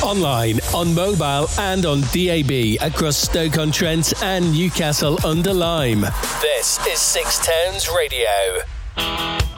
Online, on mobile and on DAB across Stoke-on-Trent and Newcastle under Lyme. This is Six Towns Radio.